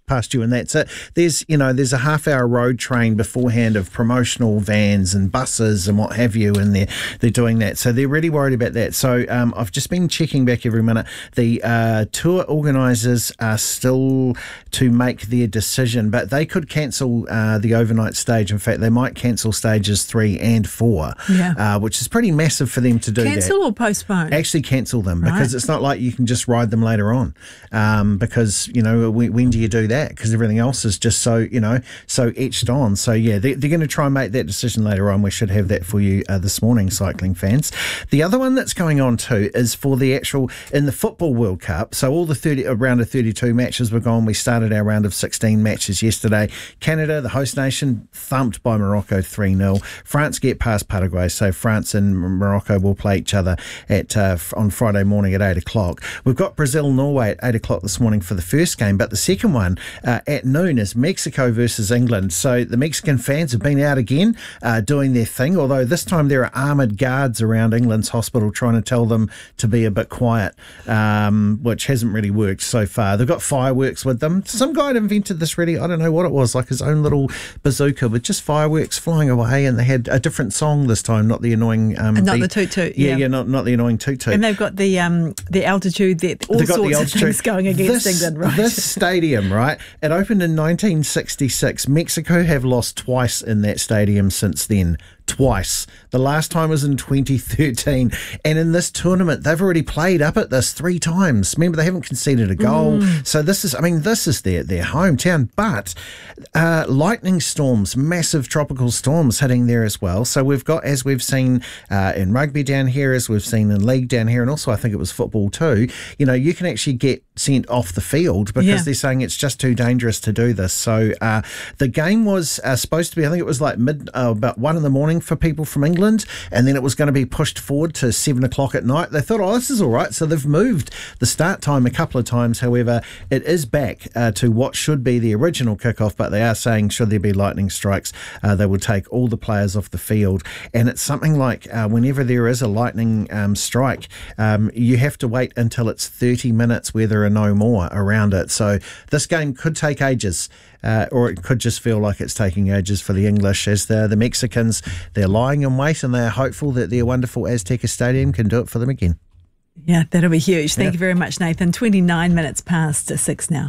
past you, and that's it. There's, you know, there's a half hour road train beforehand of promotional vans and buses and what have you, and they're, they're doing that. So they're really worried about that. So um, I've just been checking back every minute. The uh, tour organisers are still to make their decision, but they could cancel uh, the overnight stage. In fact, they might cancel stages three and four, Yeah. uh, which is pretty massive for them to do. Cancel that. or postpone? Actually cancel them, Right. because it's not like you can just ride them later on, um, because, you know, when, when do you do that? Because everything else is just so, you know, so etched on. So, yeah, they, they're going to try and make that decision later on. We should have that for you uh, this morning, cycling fans. The other one that's going on too is for the actual, in the Football World Cup, so all the thirty, a round of thirty-two matches were gone. We started our round of sixteen matches yesterday. Canada, the host nation, thumped by Morocco three nil. France get past Paraguay, so France and Morocco will play each other at uh, on Friday morning at eight o'clock. We've got Brazil-Norway at eight o'clock this morning for the first game, but the second one uh, at noon is Mexico versus England. So the Mexican fans have been out again uh, doing their thing, although this time there are armoured guards around England's hospital trying to tell them to be a bit quiet, um, which hasn't really worked so far. They've got fireworks with them. Some guy had invented this really, I don't know what it was, like his own little bazooka with just fireworks flying away, and they had a different song this time, not the annoying... Um, And not beat. the toot toot. Yeah, Yeah, yeah, not, not the annoying toot toot. And they've got the um the altitude, that all They've got sorts the of altitude. things going against this, England, right? This stadium, right? It opened in nineteen sixty-six. Mexico have lost twice in that stadium since then. Twice. The last time was in twenty thirteen. And in this tournament, they've already played up at this three times. Remember, they haven't conceded a goal. Mm. So this is, I mean, this is their, their hometown. But uh, lightning storms, massive tropical storms hitting there as well. So we've got, as we've seen uh, in rugby down here, as we've seen in league down here, and also I think it was football too, you know, you can actually get sent off the field because Yeah. they're saying it's just too dangerous to do this. So uh, the game was uh, supposed to be, I think it was like mid, uh, about one in the morning for people from England, and then it was going to be pushed forward to seven o'clock at night. They thought, oh, this is all right. So they've moved the start time a couple of times. However, it is back uh, to what should be the original kickoff, but they are saying, should there be lightning strikes, uh, they will take all the players off the field. And it's something like uh, whenever there is a lightning um, strike, um, you have to wait until it's thirty minutes where there are no more around it. So this game could take ages. Uh, or it could just feel like it's taking ages for the English, as the, the Mexicans, they're lying in wait and they're hopeful that their wonderful Azteca Stadium can do it for them again. Yeah, that'll be huge. Thank Yeah. you very much, Nathan. twenty-nine minutes past six now.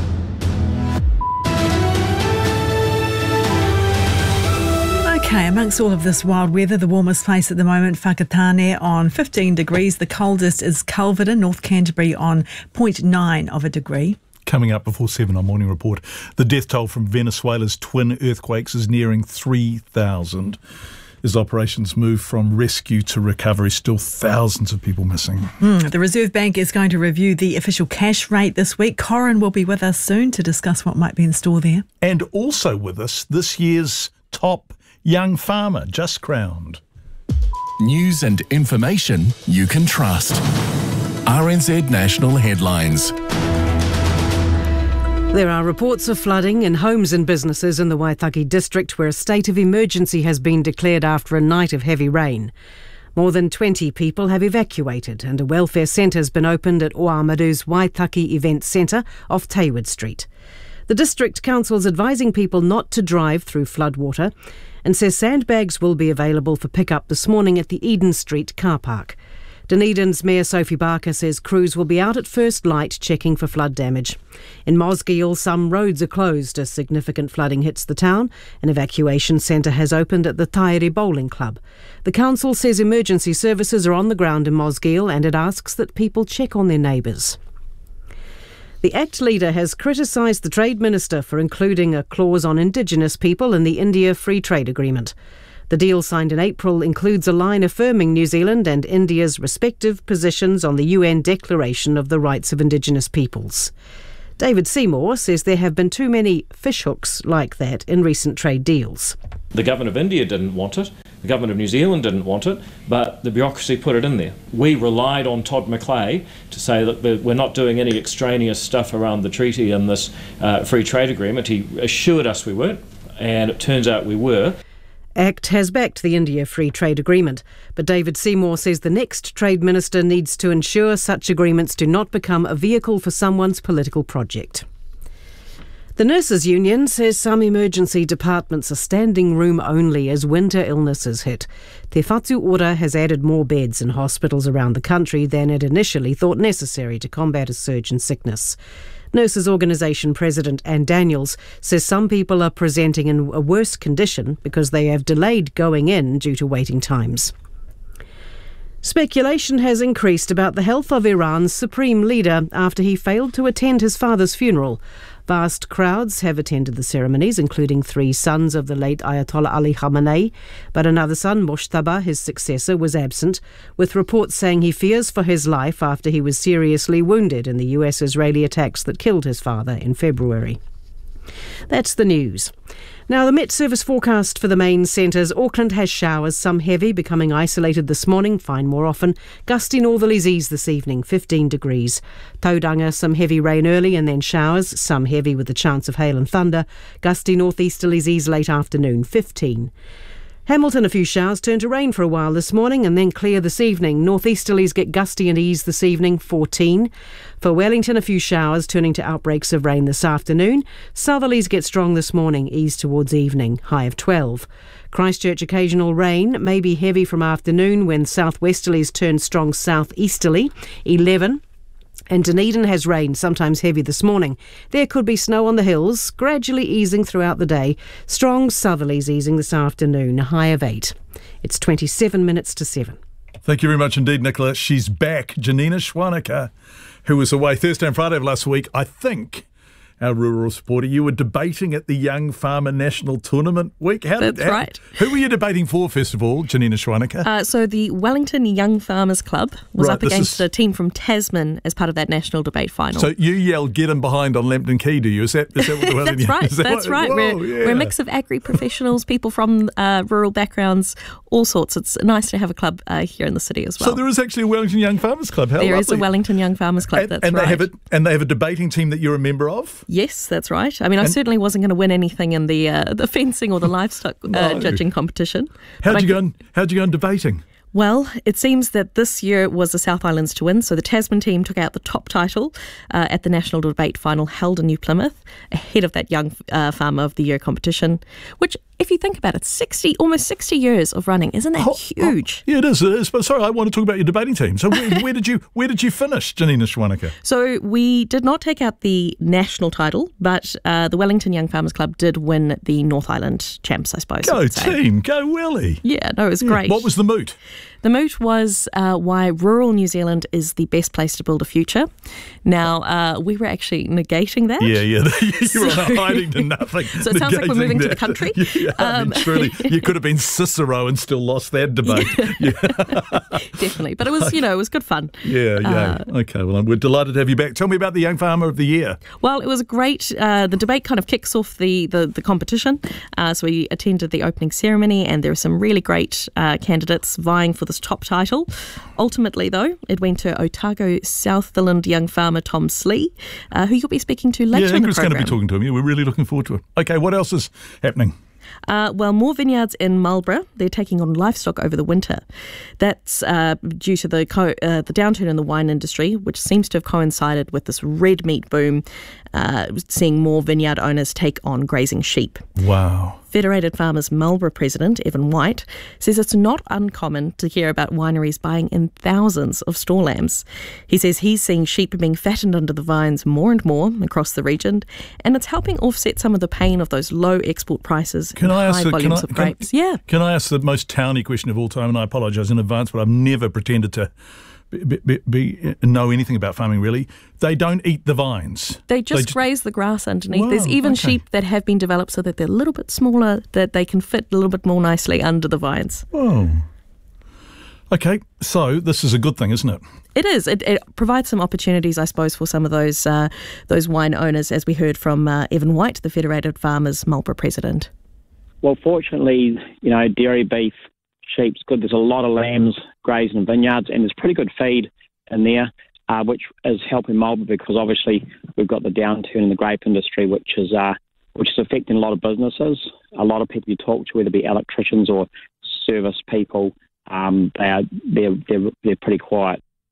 Okay, amongst all of this wild weather, the warmest place at the moment, Whakatane on fifteen degrees. The coldest is Culverden, North Canterbury on zero point nine of a degree. Coming up before seven on Morning Report, the death toll from Venezuela's twin earthquakes is nearing three thousand. As operations move from rescue to recovery, still thousands of people missing. Mm, the Reserve Bank is going to review the official cash rate this week. Corin will be with us soon to discuss what might be in store there. And also with us, this year's top young farmer, just crowned. News and information you can trust. R N Z National Headlines. There are reports of flooding in homes and businesses in the Waitaki district, where a state of emergency has been declared after a night of heavy rain. More than twenty people have evacuated, and a welfare centre has been opened at Oamaru's Waitaki Event Centre off Taywood Street. The district council's advising people not to drive through floodwater and says sandbags will be available for pickup this morning at the Eden Street car park. Dunedin's Mayor Sophie Barker says crews will be out at first light checking for flood damage. In Mosgiel, some roads are closed as significant flooding hits the town. An evacuation centre has opened at the Tairi Bowling Club. The council says emergency services are on the ground in Mosgiel, and it asks that people check on their neighbours. The ACT leader has criticised the Trade Minister for including a clause on Indigenous people in the India Free Trade Agreement. The deal signed in April includes a line affirming New Zealand and India's respective positions on the U N Declaration of the Rights of Indigenous Peoples. David Seymour says there have been too many fishhooks like that in recent trade deals. The government of India didn't want it, the government of New Zealand didn't want it, but the bureaucracy put it in there. We relied on Todd McClay to say that we're not doing any extraneous stuff around the treaty and this uh, free trade agreement. He assured us we weren't, and it turns out we were. ACT has backed the India Free Trade Agreement, but David Seymour says the next Trade Minister needs to ensure such agreements do not become a vehicle for someone's political project. The Nurses Union says some emergency departments are standing room only as winter illnesses hit. Te Whatu Ora has added more beds in hospitals around the country than it initially thought necessary to combat a surge in sickness. Nurses Organisation President Anne Daniels says some people are presenting in a worse condition because they have delayed going in due to waiting times. Speculation has increased about the health of Iran's supreme leader after he failed to attend his father's funeral. Vast crowds have attended the ceremonies, including three sons of the late Ayatollah Ali Khamenei, but another son, Moshtaba, his successor, was absent, with reports saying he fears for his life after he was seriously wounded in the U S-Israeli attacks that killed his father in February. That's the news. Now, the Met Service forecast for the main centres. Auckland has showers, some heavy, becoming isolated this morning, fine more often. Gusty northerlies ease this evening, fifteen degrees. Tauranga, some heavy rain early and then showers, some heavy with a chance of hail and thunder. Gusty northeasterlies ease late afternoon, fifteen. Hamilton, a few showers turn to rain for a while this morning and then clear this evening. Northeasterlies get gusty and ease this evening, fourteen. For Wellington, a few showers turning to outbreaks of rain this afternoon. Southerlies get strong this morning, ease towards evening, high of twelve. Christchurch, occasional rain, may be heavy from afternoon when southwesterlies turn strong southeasterly, eleven. And Dunedin has rain, sometimes heavy this morning. There could be snow on the hills, gradually easing throughout the day. Strong southerlies easing this afternoon, a high of eight. It's twenty-seven minutes to seven. Thank you very much indeed, Nicola. She's back. Janina Schwaneka, who was away Thursday and Friday of last week, I think, our rural supporter. You were debating at the Young Farmer National Tournament week. How That's did, how, right. Who were you debating for, first of all, Janina Schwaneka? Uh, so the Wellington Young Farmers Club was Right, up this against is- a team from Tasman as part of that national debate final. So you yell, get him behind on Lambton Key, do you? Is that, is that what the That's Wellington- right. is that That's what- right. Whoa, we're, yeah. we're a mix of agri-professionals, people from uh, rural backgrounds, all sorts. It's nice to have a club uh, here in the city as well. So there is actually a Wellington Young Farmers Club. How There is a lovely. Wellington Young Farmers Club. And, that's and right. they have a, and they have a debating team that you're a member of? Yes, that's right. I mean, I And- certainly wasn't going to win anything in the uh, the fencing or the livestock uh, No. judging competition. How'd But you I go? On, how'd you go on debating? Well, it seems that this year was the South Islands to win, so the Tasman team took out the top title uh, at the National Debate Final held in New Plymouth, ahead of that Young uh, Farmer of the Year competition, which, if you think about it, sixty, almost sixty years of running, isn't that huge? Yeah, it is. It is. But sorry, I want to talk about your debating team. So where, where did you where did you finish, Janina Schwaneka? So we did not take out the national title, but uh, the Wellington Young Farmers Club did win the North Island champs, I suppose. you Go could say. team, go Welly. Yeah, no, it was Yeah. great. What was the moot? The moot was uh, why rural New Zealand is the best place to build a future. Now, uh, we were actually negating that. Yeah, yeah. You were So- hiding to nothing. So it sounds like we're negating moving to the that. country. Yeah, I mean, Um, truly, you could have been Cicero and still lost that debate. Yeah, Definitely. But it was, you know, it was good fun. yeah. yeah. Uh, okay, well, we're delighted to have you back. Tell me about the Young Farmer of the Year. Well, it was great. Uh, the debate kind of kicks off the, the, the competition. Uh, so we attended the opening ceremony, and there were some really great uh, candidates vying for this top title. Ultimately, though, it went to Otago Southland young farmer Tom Slee, uh, who you'll be speaking to later yeah, in the Ingrid's going to programme. be talking to him. Yeah, we're really looking forward to it. Okay, what else is happening? Uh, well, more vineyards in Marlborough. They're taking on livestock over the winter. That's uh, due to the co- uh, the downturn in the wine industry, which seems to have coincided with this red meat boom, uh, seeing more vineyard owners take on grazing sheep. Wow. Federated Farmers Marlborough President Evan White says it's not uncommon to hear about wineries buying in thousands of store lambs. He says he's seeing sheep being fattened under the vines more and more across the region, and it's helping offset some of the pain of those low export prices Can and I ask high the, can volumes I, of can- grapes. Yeah. Can I ask the most towny question of all time? And I apologise in advance, but I've never pretended to be, be, be, know anything about farming, really. They don't eat the vines. They just ju- graze the grass underneath. Wow, There's even okay. sheep that have been developed so that they're a little bit smaller, that they can fit a little bit more nicely under the vines. Whoa. Okay, so this is a good thing, isn't it? It is. It, it provides some opportunities, I suppose, for some of those uh, those wine owners, as we heard from uh, Evan White, the Federated Farmers Marlborough president. Well, fortunately, you know, dairy, beef, sheep's good. There's a lot of lambs grazing in vineyards, and there's pretty good feed in there, uh, which is helping Marlborough because obviously we've got the downturn in the grape industry, which is uh, which is affecting a lot of businesses. A lot of people you talk to, whether it be electricians or service people, um, they are they're, they're they're pretty quiet.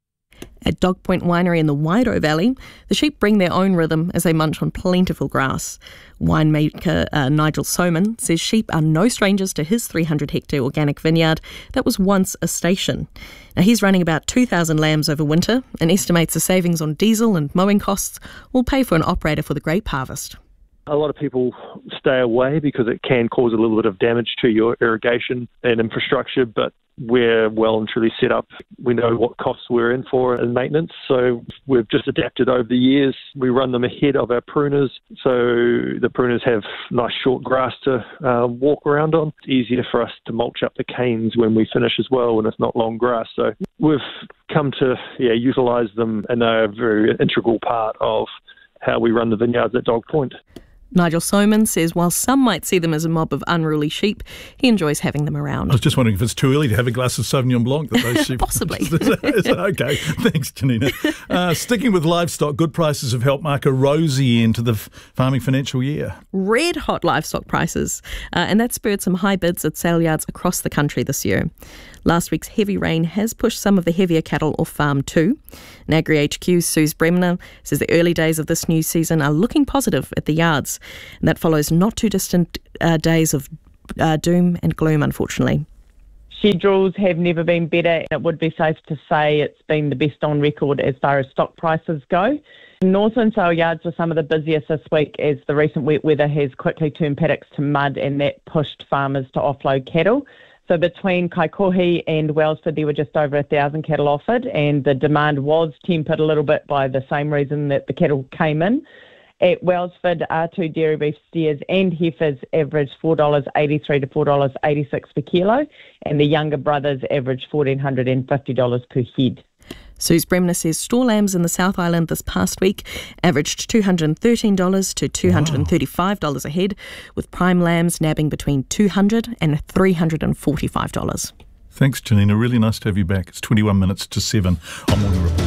At Dog Point Winery in the Wairoa Valley, the sheep bring their own rhythm as they munch on plentiful grass. Winemaker uh, Nigel Soman says sheep are no strangers to his three hundred hectare organic vineyard that was once a station. Now, he's running about two thousand lambs over winter and estimates the savings on diesel and mowing costs will pay for an operator for the grape harvest. A lot of people stay away because it can cause a little bit of damage to your irrigation and infrastructure, but we're well and truly set up. We know what costs we're in for in maintenance, so we've just adapted over the years. We run them ahead of our pruners, so the pruners have nice short grass to uh, walk around on. It's easier for us to mulch up the canes when we finish as well, when it's not long grass. So we've come to yeah utilise them, and they're a very integral part of how we run the vineyards at Dog Point. Nigel Soman says while some might see them as a mob of unruly sheep, he enjoys having them around. I was just wondering if it's too early to have a glass of Sauvignon Blanc that those sheep... Possibly. Is that okay? Thanks, Janina. Uh, sticking with livestock, good prices have helped mark a rosy end to the f- farming financial year. Red hot livestock prices, uh, and that spurred some high bids at sale yards across the country this year. Last week's heavy rain has pushed some of the heavier cattle off farm too. And Agri H Q's Suze Bremner says the early days of this new season are looking positive at the yards. And that follows not too distant uh, days of uh, doom and gloom, unfortunately. Schedules have never been better. It would be safe to say it's been the best on record as far as stock prices go. Northland sale yards were some of the busiest this week as the recent wet weather has quickly turned paddocks to mud, and that pushed farmers to offload cattle. So between Kaikohe and Wellsford, there were just over a thousand cattle offered, and the demand was tempered a little bit by the same reason that the cattle came in. At Wellsford, R two dairy beef steers and heifers averaged four dollars eighty-three to four dollars eighty-six per kilo, and the younger brothers averaged one thousand four hundred fifty dollars per head. Suze Bremner says store lambs in the South Island this past week averaged two hundred thirteen dollars to two hundred thirty-five dollars wow. a head, with prime lambs nabbing between two hundred dollars and three hundred forty-five dollars. Thanks, Janina. Really nice to have you back. It's twenty-one minutes to seven on Morning Report.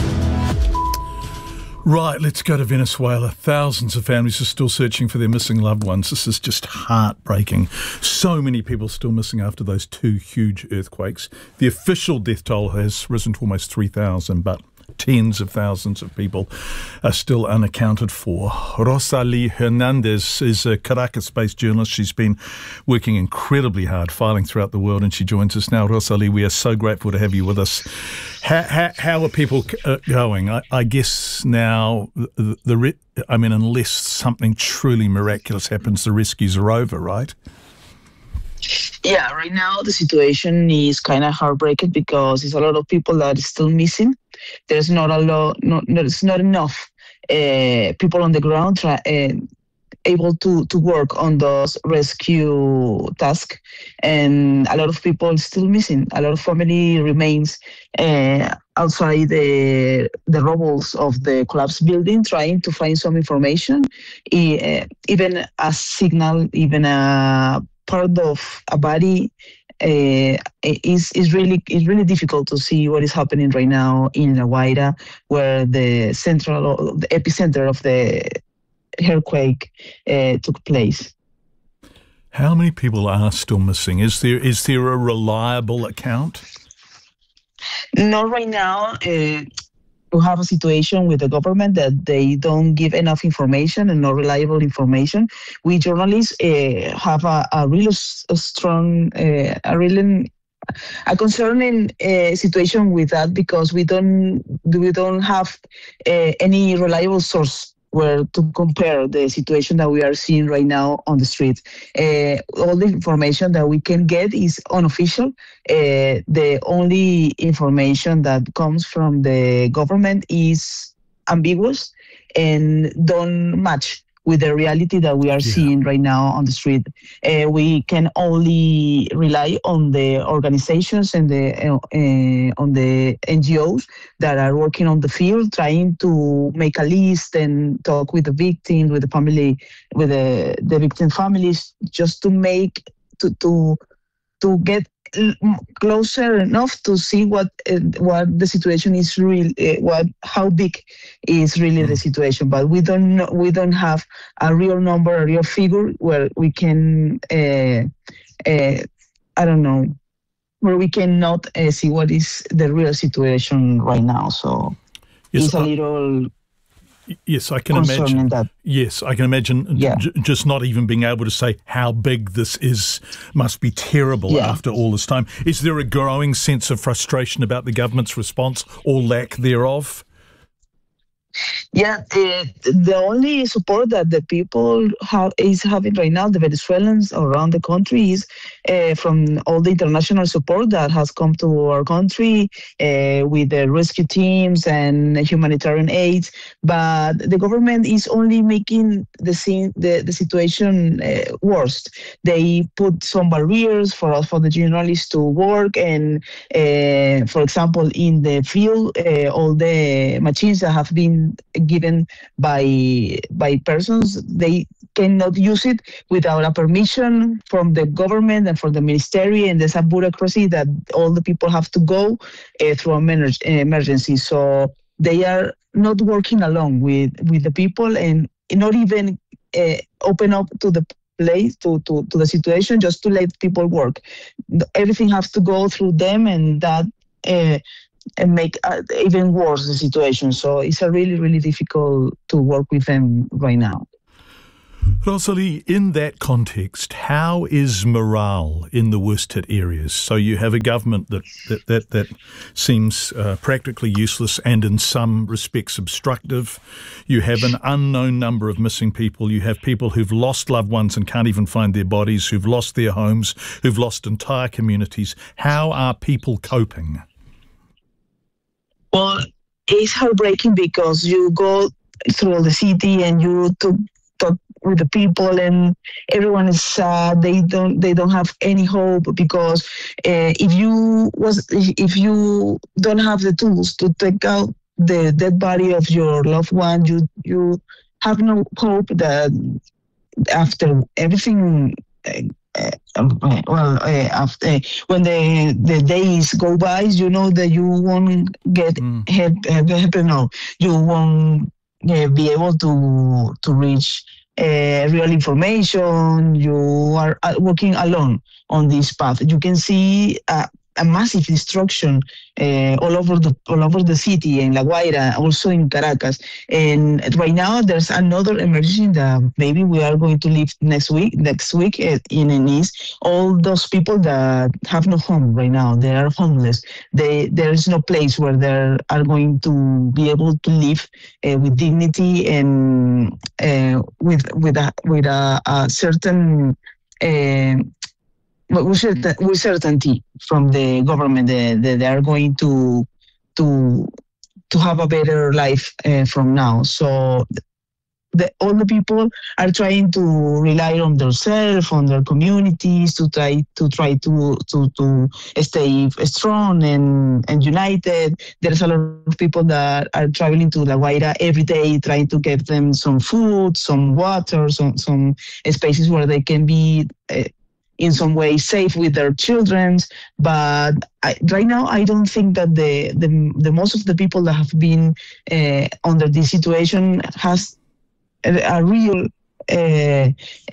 Right, let's go to Venezuela. Thousands of families are still searching for their missing loved ones. This is just heartbreaking. So many people still missing after those two huge earthquakes. The official death toll has risen to almost three thousand, but tens of thousands of people are still unaccounted for. Rosalie Hernandez is a Caracas-based journalist. She's been working incredibly hard, filing throughout the world, and she joins us now. Rosalie, we are so grateful to have you with us. How, how, how are people going? I, I guess now, the, the re- I mean, unless something truly miraculous happens, the rescues are over, right? Yeah, right now the situation is kind of heartbreaking because there's a lot of people that are still missing. There's not a lot, not, there's not enough uh, people on the ground try, uh, able to, to work on those rescue tasks, and a lot of people still missing. A lot of family remains uh, outside the the rubbles of the collapsed building, trying to find some information, uh, even a signal, even a part of a body. Uh, is is really is really difficult to see what is happening right now in La Guaira, where the central, the epicenter of the earthquake uh, took place. How many people are still missing? Is there is there a reliable account? Not right now. Uh, we have a situation with the government that they don't give enough information and not reliable information. We journalists uh, have a, a really a strong, uh, a really a concerning uh, situation with that, because we don't we don't have uh, any reliable source where to compare the situation that we are seeing right now on the streets. Uh, all the information that we can get is unofficial. Uh, the only information that comes from the government is ambiguous and don't match with the reality that we are yeah. seeing right now on the street. Uh, we can only rely on the organizations and the uh, uh, on the N G Os that are working on the field, trying to make a list and talk with the victims, with the family, with the, the victim families, just to make to to to get closer enough to see what uh, what the situation is really, uh, what how big is really the situation. But we don't know, we don't have a real number, a real figure where we can uh, uh, I don't know where we cannot uh, see what is the real situation right now. So yes, it's a uh, little. Yes, I can imagine. That. Yes, I can imagine yeah. j- just not even being able to say how big this is must be terrible yeah. after all this time. Is there a growing sense of frustration about the government's response or lack thereof? Yeah, uh, the only support that the people have is having right now, the Venezuelans around the country, is uh, from all the international support that has come to our country uh, with the rescue teams and humanitarian aid. But the government is only making the scene, the, the situation uh, worse. They put some barriers for us, for the journalists to work, and uh, for example, in the field, uh, all the machines that have been given by by persons, they cannot use it without a permission from the government and from the ministry, and there's a bureaucracy that all the people have to go uh, through an emergency. So they are not working along with, with the people, and not even uh, open up to the place, to, to, to the situation, just to let people work. Everything has to go through them, and that uh, and make uh, even worse the situation. So it's a really, really difficult to work with them right now. Rosalie, in that context, how is morale in the worst hit areas? So you have a government that that that, that seems uh, practically useless and in some respects obstructive. You have an unknown number of missing people. You have people who've lost loved ones and can't even find their bodies, who've lost their homes, who've lost entire communities. How are people coping? Well, it's heartbreaking because you go through the city and you talk, talk with the people, and everyone is sad. They don't they don't have any hope because uh, if you was if you don't have the tools to take out the dead body of your loved one, you you have no hope that after everything. Uh, Uh, well, uh, after uh, when the the days go by, you know that you won't get mm. help, help, help. No, you won't uh, be able to to reach uh, real information. You are uh, working alone on this path. You can see uh, a massive destruction uh, all over the all over the city, in La Guaira, also in Caracas. And right now, there's another emergency that maybe we are going to live next week. Next week in Nice, all those people that have no home right now, they are homeless. They there is no place where they are going to be able to live uh, with dignity and uh, with with a with a, a certain. Uh, But with, certain, with certainty from the government that they, they are going to to to have a better life uh, from now. So the, all the people are trying to rely on themselves, on their communities, to try to try to to to stay strong and, and united. There's a lot of people that are traveling to La Guaira every day, trying to get them some food, some water, some some spaces where they can be. Uh, in some way safe with their children, but I, right now I don't think that the, the the most of the people that have been uh, under this situation has a, a real uh,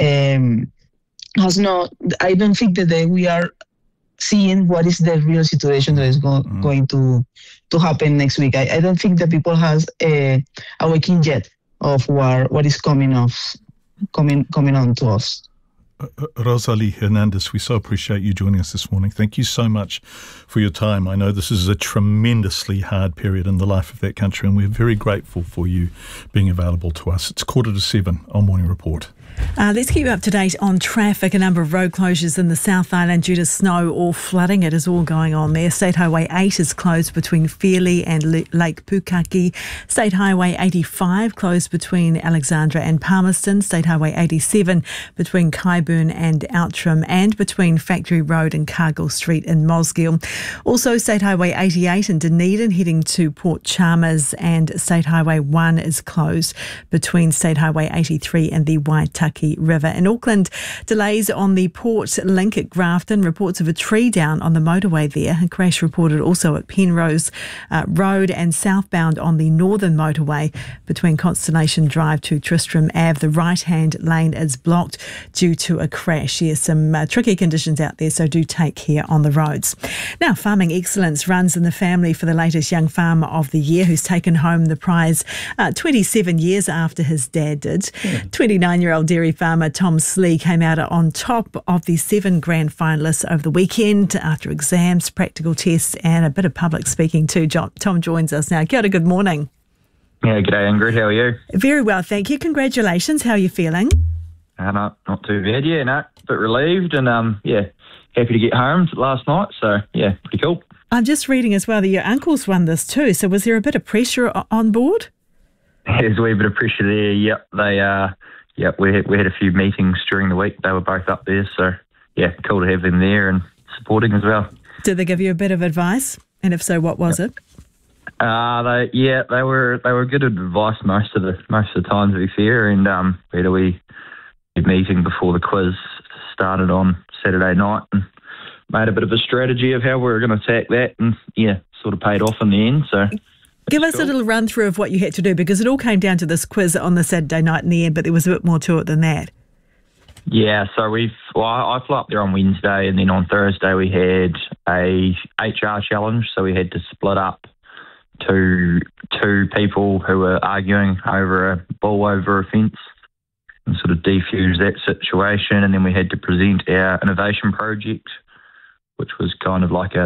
um, has not. I don't think that they, we are seeing what is the real situation that is go, mm. going to to happen next week. I, I don't think that people has a awakened yet of what what is coming off coming coming on to us. Uh, Rosalie Hernandez, we so appreciate you joining us this morning. Thank you so much for your time. I know this is a tremendously hard period in the life of that country, and we're very grateful for you being available to us. It's quarter to seven on Morning Report. Uh, let's keep you up to date on traffic. A number of road closures in the South Island due to snow or flooding. It is all going on there. State Highway eight is closed between Fairley and Le- Lake Pukaki. State Highway eighty-five closed between Alexandra and Palmerston. State Highway eighty-seven between Kyburn and Outram, and between Factory Road and Cargill Street in Mosgiel. Also, State Highway eighty-eight in Dunedin heading to Port Chalmers, and State Highway one is closed between State Highway eighty-three and the Waitaki Waitaki River. In Auckland, delays on the Port Link at Grafton, reports of a tree down on the motorway there. A crash reported also at Penrose uh, Road and southbound on the northern motorway between Constellation Drive to Tristram Ave. The right-hand lane is blocked due to a crash. Yes, some uh, tricky conditions out there, so do take care on the roads. Now, Farming Excellence runs in the family for the latest Young Farmer of the Year, who's taken home the prize uh, twenty-seven years after his dad did. twenty-nine-year-old dairy farmer Tom Slee came out on top of the seven grand finalists over the weekend after exams, practical tests and a bit of public speaking too. Tom joins us now. Kia ora, good morning. Yeah, g'day Ingrid, how are you? Very well, thank you. Congratulations. How are you feeling? Uh, no, not too bad, yeah, no, a bit relieved and um, yeah, happy to get home last night, so yeah, pretty cool. I'm just reading as well that your uncles won this too, so was there a bit of pressure on board? There's a wee bit of pressure there, yep. They, uh, yep, we had, we had a few meetings during the week. They were both up there, so yeah, cool to have them there and supporting as well. Did they give you a bit of advice? And if so, what was it? Uh, they, yeah, they were they were good advice most of the most of the time, to be fair. And um, we had a wee meeting before the quiz started on Saturday night and made a bit of a strategy of how we were going to attack that, and yeah, sort of paid off in the end. So, give us cool. a little run through of what you had to do, because it all came down to this quiz on the Saturday night in the end, but there was a bit more to it than that. Yeah, so we've well, I flew up there on Wednesday, and then on Thursday we had a H R challenge. So we had to split up two two people who were arguing over a ball over a fence and sort of defuse that situation, and then we had to present our innovation project, which was kind of like a